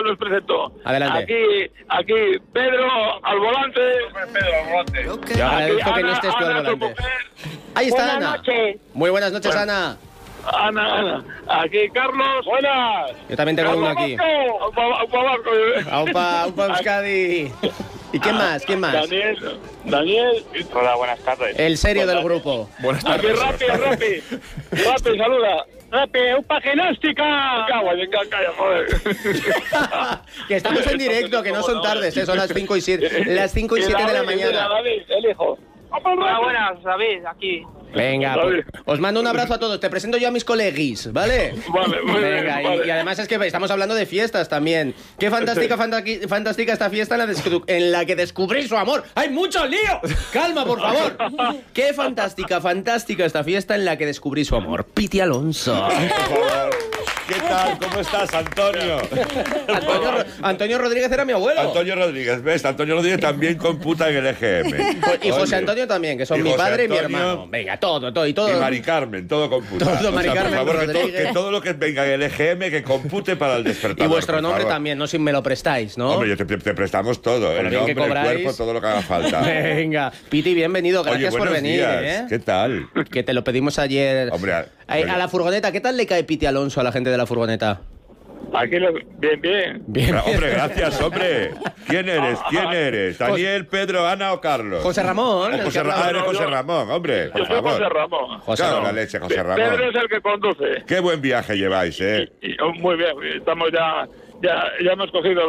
los presento. Adelante. Aquí Pedro al volante. Yo agradezco que no estés tú al volante. Ahí está Ana. Buenas noches. Muy buenas noches, Ana. Ana. Aquí Carlos. Buenas. Yo también tengo uno aquí. Aupa Euskadi. ¿Y quién más? Daniel. Hola, buenas tardes. El serio del grupo. Buenas tardes. Rapi, saluda. Rapi, ¡upa genástica! Calla, joder. Que estamos en directo, que no son tardes, son las 5 y 7. Las 5 y 7 de la mañana. David, el hijo. Hola, buenas, David, aquí. Venga, pues, os mando un abrazo a todos. Te presento yo a mis coleguis, ¿vale? Vale, muy Venga, bien, vale. y además es que estamos hablando de fiestas también. Qué fantástica esta fiesta en la que descubrí su amor. ¡Hay mucho lío! ¡Calma, por favor! Qué fantástica esta fiesta en la que descubrí su amor. Piti Alonso. ¿Qué tal? ¿Cómo estás, Antonio? Antonio Rodríguez era mi abuelo. Antonio Rodríguez, ¿ves? Antonio Rodríguez también computa en el EGM. Y José Antonio también, que son mi padre y mi hermano. Venga, todo. Y Mari Carmen, todo computa. Todo Mari Carmen, por favor, Rodríguez. que todo lo que venga en el EGM que compute para el despertador. Y vuestro nombre también, no si me lo prestáis, ¿no? Hombre, te prestamos todo, el nombre, el cuerpo, todo lo que haga falta. Venga, Piti, bienvenido, gracias por venir. Días. ¿Qué tal? Que te lo pedimos ayer. Hombre, a la furgoneta, ¿qué tal le cae Piti Alonso a la gente de la furgoneta? Aquí bien. Hombre, gracias, hombre. ¿Quién eres? ¿Daniel, Pedro, Ana o Carlos? José Ramón. Eres José Ramón, hombre, por favor. José Ramón. Claro, la leche, José Ramón. Pedro es el que conduce. Qué buen viaje lleváis, Muy bien, estamos ya hemos cogido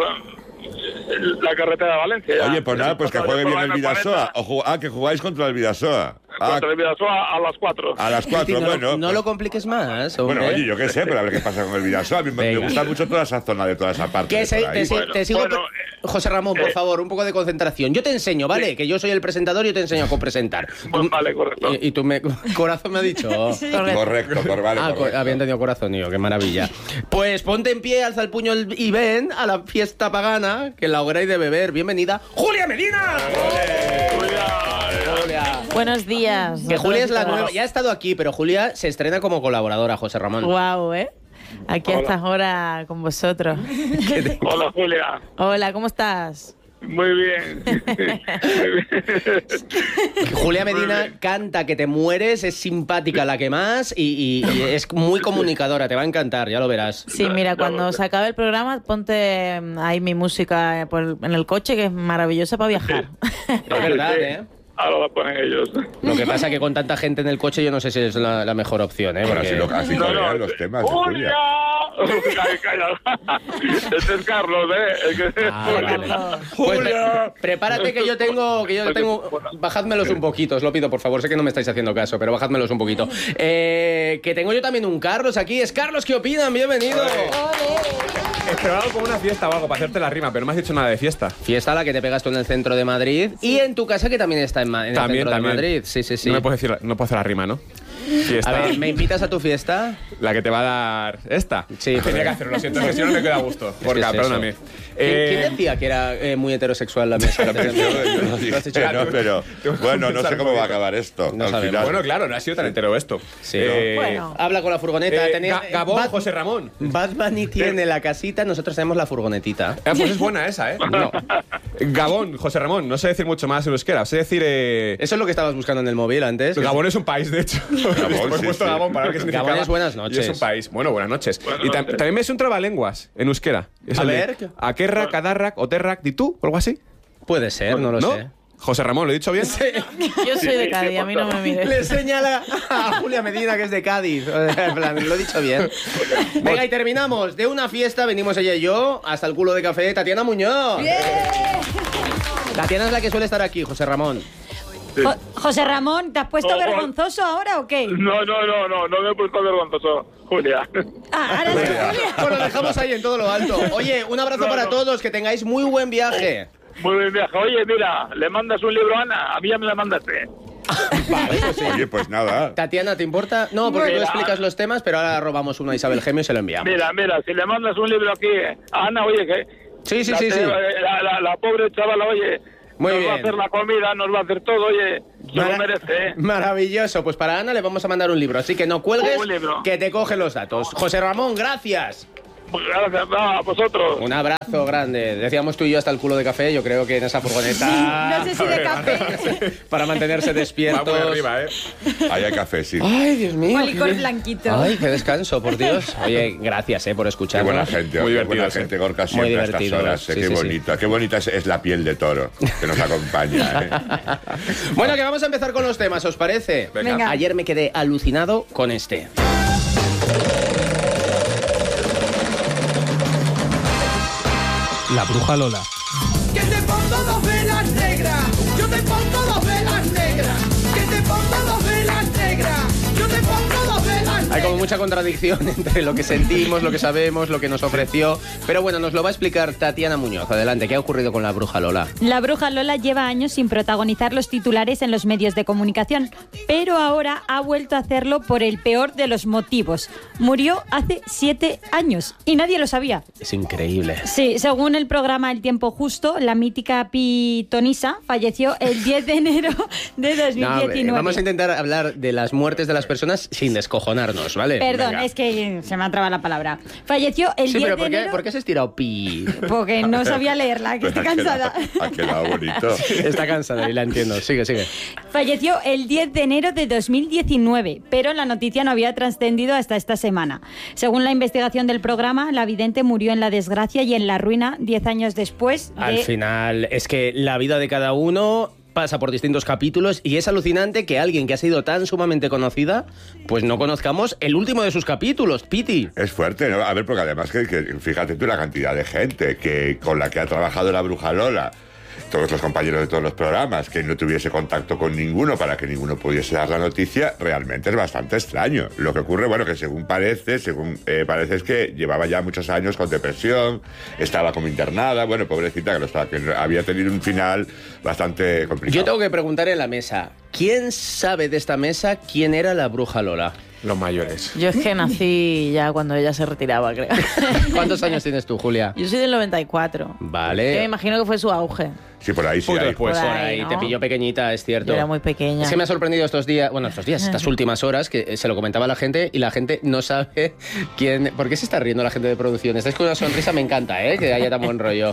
la carretera de Valencia. Oye, pues nada, pues que juegue bien el Vidasoa. Que jugáis contra el Vidasoa. Contra el Vidasoa a las 4. A las 4, bueno. No lo compliques más, hombre. Bueno, oye, yo qué sé, pero a ver qué pasa con el Vidasoa. A mí me gusta mucho toda esa zona de toda esa parte. Te sigo. José Ramón, por favor, un poco de concentración. Yo te enseño, ¿vale? Sí. Que yo soy el presentador y yo te enseño a copresentar. Vale, correcto. Y tú corazón me ha dicho. Sí. Correcto, vale. Había entendido corazón, yo, qué maravilla. Pues ponte en pie, alza el puño y ven a la fiesta pagana, que la hora hay de beber. Bienvenida, Julia Medina. Julia. Buenos días. Que Julia es la nueva. Ya ha estado aquí, pero Julia se estrena como colaboradora, José Ramón. Guau, Aquí a estas horas con vosotros. Hola, Julia. Hola, ¿cómo estás? Muy bien. Julia Medina canta que te mueres, es simpática la que más y es muy comunicadora, te va a encantar, ya lo verás. Sí, mira, cuando se acabe el programa, ponte ahí mi música en el coche, que es maravillosa para viajar. Es verdad, Ahora la ponen ellos. Lo que pasa es que con tanta gente en el coche yo no sé si es la mejor opción, Porque... Así corean los temas de Julia. Calla. Este es Carlos, Vale. Pues prepárate que yo tengo... Bajádmelos un poquito, os lo pido, por favor. Sé que no me estáis haciendo caso, pero bajádmelos un poquito. Que tengo yo también un Carlos aquí. Es Carlos, ¿qué opinan? Bienvenido. Esperaba como una fiesta o algo para hacerte la rima, pero no me has dicho nada de fiesta. Fiesta la que te pegas tú en el centro de Madrid y en tu casa, que también está en el centro de Madrid. Sí. No puedo hacer la rima, ¿no? Fiesta. A ver, ¿me invitas a tu fiesta? La que te va a dar esta. Sí. Tenía que hacerlo, lo siento, que si no me queda a gusto. Porque, perdóname. ¿Quién decía que era muy heterosexual la mesa? Yo no dije, pero bueno, no sé cómo va a acabar esto. No sabemos. Bueno, claro, no ha sido tan entero esto. Sí, bueno. Habla con la furgoneta. Gabón, José Ramón. Bad Bunny tiene la casita, nosotros tenemos la furgonetita. Pues es buena esa, No. Gabón, José Ramón, no sé decir mucho más en euskera. Sé decir... Eso es lo que estabas buscando en el móvil antes. Gabón es un país, de hecho. Gabón, he puesto Gabón para ver qué significa. Gabón es buenas noches. Y es un país. Bueno, buenas noches. Y también me es un trabalenguas en euskera. A ver. Akerrak, Adarrak, Oterrak, ¿Ditú? ¿O algo así? Puede ser, no lo sé. José Ramón, ¿lo he dicho bien? Sí. Yo soy de Cádiz, a mí no me mires. Le señala a Julia Medina que es de Cádiz. En plan, lo he dicho bien. Venga, y terminamos. De una fiesta venimos ella y yo hasta el culo de café. Tatiana Muñoz. ¡Bien! Tatiana es la que suele estar aquí, José Ramón. Sí. José Ramón, ¿te has puesto vergonzoso ahora o qué? No me he puesto vergonzoso, Julia. Ahora es Julia. Bueno, lo dejamos ahí en todo lo alto. Oye, un abrazo para todos, que tengáis muy buen viaje. Muy buen viaje. Oye, mira, le mandas un libro a Ana, a mí ya me la mandaste. Vale, pues sí. Oye, pues nada. Tatiana, ¿te importa? No, porque tú explicas los temas, pero ahora robamos uno a Isabel Gemio y se lo enviamos. Mira, si le mandas un libro aquí a Ana, oye, que... Sí. La pobre chavala, oye... Muy nos bien. va a hacer la comida, nos va a hacer todo, oye, se lo merece. Maravilloso. Pues para Ana le vamos a mandar un libro, así que no cuelgues, que te coge los datos. José Ramón, gracias. Gracias a vosotros. Un abrazo grande. Decíamos tú y yo hasta el culo de café. Yo creo que en esa furgoneta... No sé si de café. Para mantenerse despiertos. Va muy arriba, ¿eh? Ahí hay café, sí. Ay, Dios mío. Un licor qué- blanquito. Ay, qué descanso, por Dios. Oye, gracias por Qué escucharnos. buena gente, Muy qué buena divertidos, gente, ¿eh? Gorka, Muy siempre a estas divertidos, horas. sí, Qué sí, bonita, qué bonita es la piel de toro que nos acompaña. Bueno, que vamos a empezar con los temas, ¿os parece? Venga. Ayer me quedé alucinado con este. La bruja Lola. Que te pongo 2 velas negras, yo te pongo 2 velas negras. Que te pongo 2 velas negras, yo te pongo 2 velas negras. Hay como mucha contradicción entre lo que sentimos, lo que sabemos, lo que nos ofreció. Pero bueno, nos lo va a explicar Tatiana Muñoz. Adelante, ¿qué ha ocurrido con la bruja Lola? La bruja Lola lleva años sin protagonizar los titulares en los medios de comunicación, pero ahora ha vuelto a hacerlo por el peor de los motivos. Murió hace 7 años y nadie lo sabía. Es increíble. Sí, según el programa El Tiempo Justo, la mítica pitonisa falleció el 10 de enero de 2019. Vamos a intentar hablar de las muertes de las personas sin descojonarnos, ¿vale? Perdón, Venga. es que se me ha trabado la palabra. Falleció el Sí, 10 pero de enero... ¿por qué se ha estirado pi? Porque no sabía leerla, que estoy cansada. Ha quedado bonito. Está cansada y la entiendo. Sigue. Falleció el 10 de enero de 2019, pero la noticia no había trascendido hasta esta semana. Según la investigación del programa, la vidente murió en la desgracia y en la ruina 10 años después de... Al final, es que la vida de cada uno pasa por distintos capítulos y es alucinante que alguien que ha sido tan sumamente conocida, pues no conozcamos el último de sus capítulos, Piti. Es fuerte, ¿no? A ver, porque además que fíjate tú la cantidad de gente que con la que ha trabajado la bruja Lola, todos los compañeros de todos los programas, que no tuviese contacto con ninguno para que ninguno pudiese dar la noticia, realmente es bastante extraño. Lo que ocurre, bueno, que según parece es que llevaba ya muchos años con depresión, estaba como internada, bueno, pobrecita, que había tenido un final bastante complicado. Yo tengo que preguntar en la mesa, ¿quién sabe de esta mesa quién era la bruja Lola? Los mayores. Yo es que nací ya cuando ella se retiraba, creo. ¿Cuántos años tienes tú, Julia? Yo soy del 94. Vale. Yo me imagino que fue su auge. Sí, por ahí sí. Poquito Ahí. después. Por Por ahí, ahí, ¿no? te pilló pequeñita, es cierto. Yo era muy pequeña. Es que me ha sorprendido estas últimas horas, que se lo comentaba a la gente y la gente no sabe quién... ¿Por qué se está riendo la gente de producción? Estáis con una sonrisa, me encanta, ¿eh? Que haya tan buen rollo.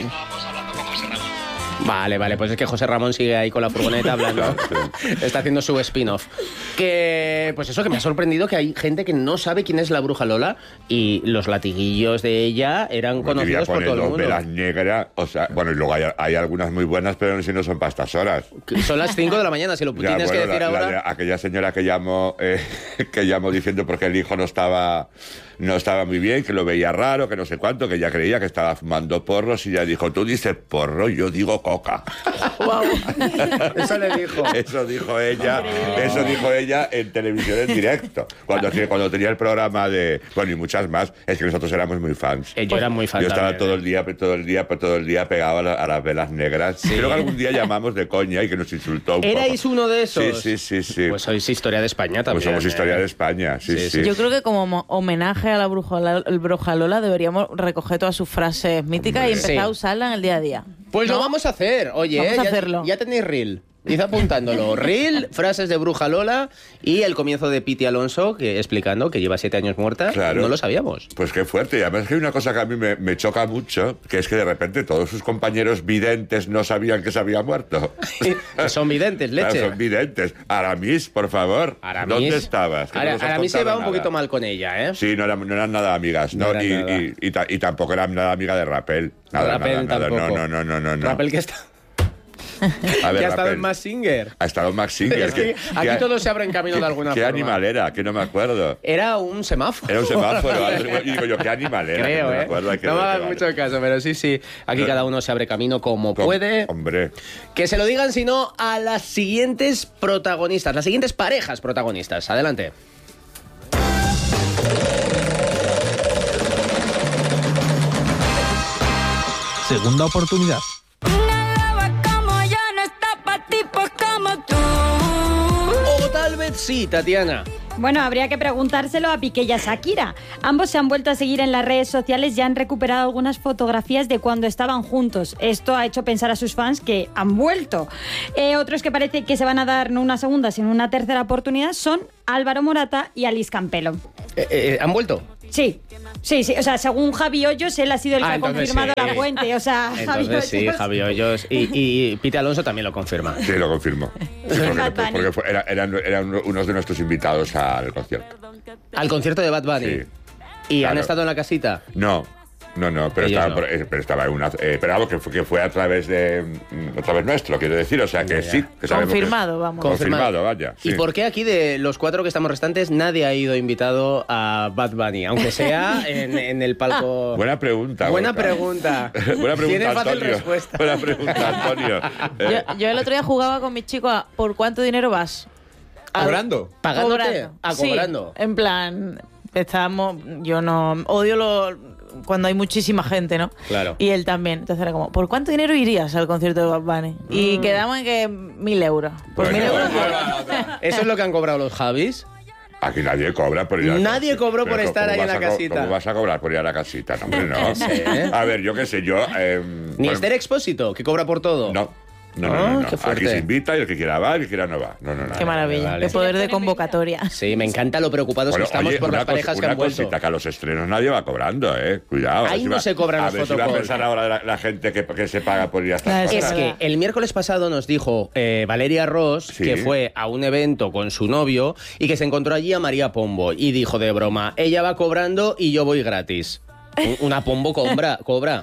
Vale, pues es que José Ramón sigue ahí con la furgoneta hablando. Está haciendo su spin-off. Que, pues eso, que me ha sorprendido que hay gente que no sabe quién es la bruja Lola y los latiguillos de ella eran Como diría, conocidos por todo el dos mundo. velas negras, o sea, bueno, y luego hay algunas muy buenas, pero si no son para estas horas. Son las 5 de la mañana, si lo Ya, tienes bueno, que decir la ahora. de aquella señora que llamó diciendo porque el hijo no estaba muy bien, que lo veía raro, que no sé cuánto, que ella creía que estaba fumando porros y ella dijo, tú dices porro, yo digo coca. Eso le dijo. Eso dijo ella en televisión en directo, cuando tenía el programa de... Bueno, y muchas más, es que nosotros éramos muy fans. Yo era muy fan Yo estaba también. todo el día pegado a las velas negras. Creo que algún día llamamos de coña y que nos insultó un poco. ¿Erais uno de esos? Sí. Pues sois historia de España también. Pues somos historia de España, sí. Yo creo que como homenaje a la bruja Lola deberíamos recoger todas sus frases míticas y empezar Sí. a usarla en el día a día. Pues lo ¿No? vamos a hacer. Oye, Vamos a ya, hacerlo. ya tenéis reel. Id apuntándolo. Reel, frases de bruja Lola y el comienzo de Piti Alonso que explicando que lleva 7 años muerta. Claro. No lo sabíamos. Pues qué fuerte. Y además es que hay una cosa que a mí me choca mucho, que es que de repente todos sus compañeros videntes no sabían que se había muerto. Que son videntes, leche. Claro, son videntes. Aramis, por favor. Aramis. ¿Dónde estabas? Que no nos has Aramis se contado va un poquito nada. mal con ella, ¿eh? Sí, no eran nada amigas. No No, eran nada. y tampoco eran nada amiga de Rapel. Nada, Rapel nada. tampoco. No. Rapel que está... A ver, que ha estado Rapel. en Mask Singer. Ha estado en Max Singer. Es que aquí todo se abre en camino de alguna ¿Qué forma. animal era? Que no me acuerdo. Era un semáforo. Era un semáforo. Y digo yo, ¿qué animal era? Creo, Que no me ¿eh? acuerdo. Hay que No me ver hagas qué mucho vale. caso, pero sí. Aquí cada uno se abre camino como puede. Hombre. Que se lo digan, si no, a las siguientes protagonistas, las siguientes parejas protagonistas. Adelante. Segunda oportunidad. Una loba como yo no está pa' tipos como tú. O tal vez sí, Tatiana. Bueno, habría que preguntárselo a Piqué y a Shakira. Ambos se han vuelto a seguir en las redes sociales y han recuperado algunas fotografías de cuando estaban juntos. Esto ha hecho pensar a sus fans que han vuelto. Otros que parece que se van a dar no una segunda, sino una tercera oportunidad son Álvaro Morata y Alice Campelo. ¿Han vuelto? Sí. O sea, según Javi Hoyos, él ha sido el que ha entonces confirmado sí. la fuente. O sea, Entonces sí, Javi Hoyos. Y Pete Alonso también lo confirma. Sí, lo confirmo. Sí, porque eran unos de nuestros invitados al concierto. ¿Al concierto de Bad Bunny? Sí. ¿Y Claro. han estado en la casita? No, pero Ellos estaba, no. pero estaba en una... pero algo que fue a través nuestro, quiero decir. O sea, que Ya. sí. Que sabemos Confirmado, vamos. Confirmado, vaya. ¿Y sí. por qué aquí de los 4 que estamos restantes nadie ha ido invitado a Bad Bunny? Aunque sea en el palco... Buena pregunta. Buena Gorka. pregunta. Buena pregunta, Tiene fácil Antonio. respuesta. Buena pregunta, Antonio. Yo el otro día jugaba con mis chicos a ¿por cuánto dinero vas? ¿Cobrando? ¿Pagándote? Sí, Cobrando. en plan, estábamos, yo no odio cuando hay muchísima gente, ¿no? Claro. Y él también. Entonces era como, ¿por cuánto dinero irías al concierto de Bad Bunny? Y quedamos en que 1.000 euros. Por Bueno, 1.000 euros. ¿Eso es lo que han cobrado los Javis? Aquí nadie cobra por ir a la Nadie casita. cobró por Pero estar ¿cómo ahí en vas la a casita? ¿Cómo vas a cobrar por ir a la casita? No, hombre, no. Sí. A ver, yo qué sé, yo... Ni bueno, Esther Expósito, que cobra por todo. No. qué fuerte. Aquí se invita y el que quiera va, el que quiera no va. No. Qué maravilla. Vale. Qué poder de convocatoria. Sí, me encanta lo preocupados Bueno, que estamos oye, por las una parejas que una han vuelto. cosita, que a los estrenos nadie va cobrando, Cuidado. Ahí no se cobran los A ver si va a fotocalls. pensar ahora la gente que se paga por ir a estas Claro, Es cosas. que el miércoles pasado nos dijo Valeria Ross Sí. que fue a un evento con su novio y que se encontró allí a María Pombo y dijo de broma, ella va cobrando y yo voy gratis. Una Pombo cobra.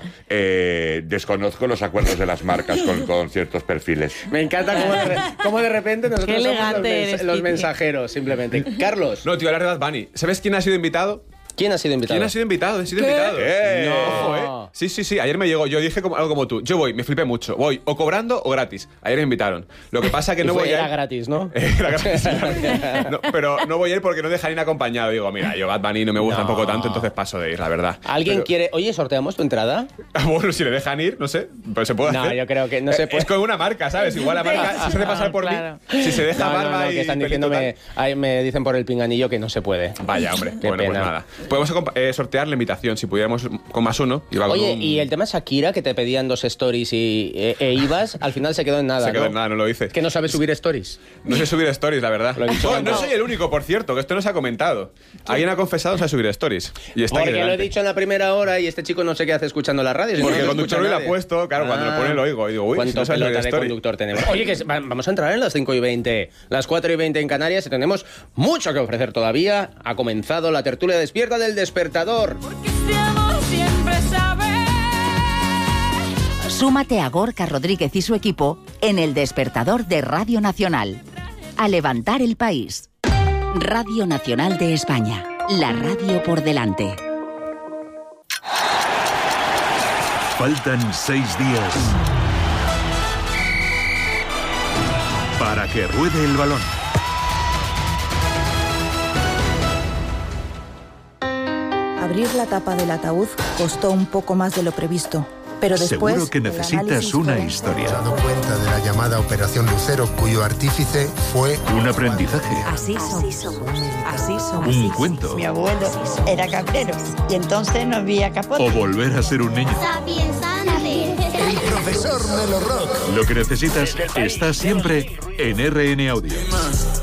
Desconozco los acuerdos de las marcas con ciertos perfiles. Me encanta cómo de repente nosotros Qué somos elegante eres, los Kiki. mensajeros, simplemente. Carlos, No, tío, hablar de Bad Bunny. ¿Sabes quién ha sido invitado? ¿quién ha sido invitado? ¿Quién ha sido invitado? He sido invitado. No. Ojo, Sí. Ayer me llegó. Yo dije algo como tú. Yo voy, me flipé mucho. Voy o cobrando o gratis. Ayer me invitaron. Lo que pasa que Y no fue- voy a era ir. gratis, ¿no? Era gratis. No, pero no voy a ir porque no dejan ir acompañado. Digo, mira, yo Bad Bunny no me gusta No. tampoco tanto, entonces paso de ir, la verdad. ¿Alguien Pero- quiere...? Oye, ¿sorteamos tu entrada? Bueno, si le dejan ir, no sé, pero se puede No, hacer. yo creo que no se puede. Es con una marca, ¿sabes? Igual la marca si se hace pasar por Claro. mí. Si se deja barba y que están pelito diciéndome... tal. Me dicen por el pinganillo que no se puede. Vaya, hombre. Qué Bueno, pena. pues nada. Podemos sortear la invitación, si pudiéramos con más uno. Iba con Oye, un- y el tema Shakira, que te pedían 2 stories e ibas, al final se quedó en nada, Se quedó ¿no? en nada, no lo hice. Es que no sabes subir stories. No sé subir stories, la verdad. Lo he dicho Bueno, no antes. soy el único, por cierto, que esto no se ha comentado. Alguien ha confesado no sabe subir stories. Y está aquí Porque lo he delante. dicho en la primera hora y este chico no sé qué hace escuchando la radio. si no Porque el lo conductor escucha hoy lo ha nadie. puesto, claro, cuando lo pone lo oigo. Y digo, uy, si ¿Cuánto no sabe subir pelota de story. conductor tenemos? Oye, que vamos a entrar en las 5:20, las 4:20 en Canarias y tenemos mucho que ofrecer todavía. Ha comenzado la tertulia despierta del despertador. Porque este amor siempre sabe. Súmate a Gorka Rodríguez y su equipo en el despertador de Radio Nacional. A levantar el país. Radio Nacional de España. La radio por delante. Faltan 6 días para que ruede el balón. Abrir la tapa del ataúd costó un poco más de lo previsto, pero después... Seguro que el necesitas análisis una forense- historia. dado cuenta de la llamada Operación Lucero, cuyo artífice fue... Un aprendizaje. Así somos. Así somos. Un cuento. Mi abuelo era cabrero y entonces no había capote. O volver a ser un niño. El profesor Melo Rock. Lo que necesitas está siempre en RN Audio.